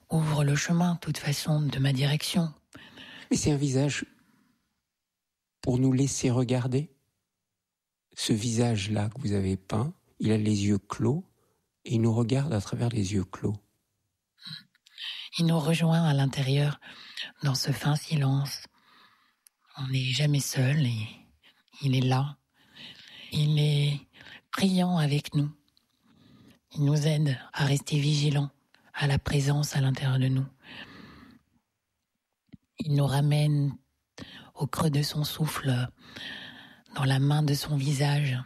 ouvre le chemin, de toute façon, de ma direction. Mais c'est un visage pour nous laisser regarder. Ce visage-là que vous avez peint, il a les yeux clos et il nous regarde à travers les yeux clos. Il nous rejoint à l'intérieur dans ce fin silence. On n'est jamais seul et il est là. Il est priant avec nous. Il nous aide à rester vigilants à la présence à l'intérieur de nous. Il nous ramène au creux de son souffle, dans la main de son visage.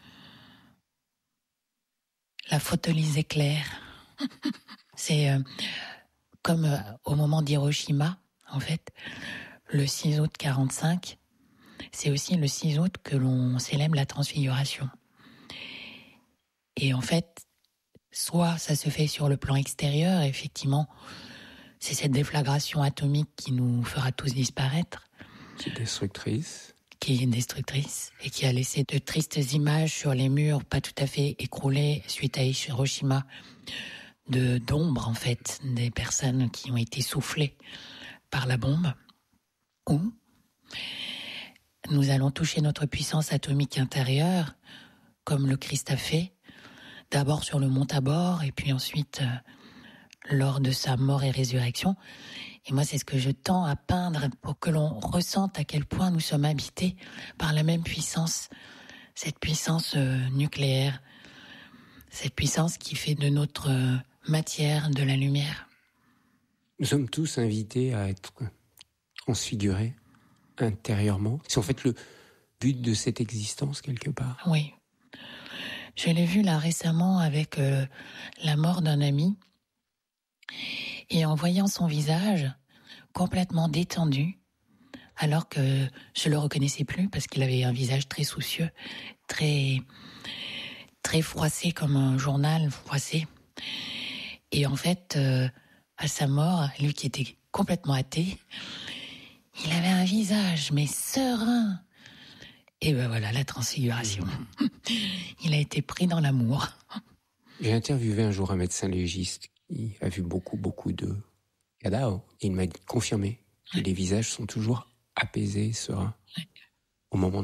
La photo les éclaire. C'est comme au moment d'Hiroshima, en fait, le 6 août 1945, c'est aussi le 6 août que l'on célèbre la transfiguration. Et en fait, soit ça se fait sur le plan extérieur, effectivement, c'est cette déflagration atomique qui nous fera tous disparaître. Qui est destructrice. Qui est destructrice et qui a laissé de tristes images sur les murs, pas tout à fait écroulés suite à Hiroshima, d'ombre en fait, des personnes qui ont été soufflées par la bombe. Ou nous allons toucher notre puissance atomique intérieure, comme le Christ a fait, d'abord sur le mont Tabor et puis ensuite lors de sa mort et résurrection. Et moi, c'est ce que je tends à peindre pour que l'on ressente à quel point nous sommes habités par la même puissance, cette puissance nucléaire, cette puissance qui fait de notre matière de la lumière. Nous sommes tous invités à être transfigurés intérieurement. C'est en fait le but de cette existence quelque part. Oui. Je l'ai vu là récemment avec la mort d'un ami. Et en voyant son visage complètement détendu, alors que je le reconnaissais plus parce qu'il avait un visage très soucieux, très froissé comme un journal froissé. Et en fait, à sa mort, lui qui était complètement athée, il avait un visage mais serein. Et ben voilà, la transfiguration. Il a été pris dans l'amour. J'ai interviewé un jour un médecin légiste qui a vu beaucoup de cadavres. Et il m'a confirmé que les visages sont toujours apaisés, sereins, au moment